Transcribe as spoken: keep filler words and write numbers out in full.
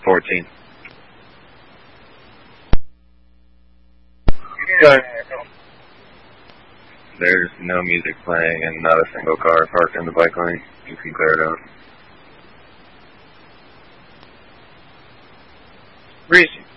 fourteen. Good. There's no music playing and not a single car parked in the bike lane. You can clear it out. Reason.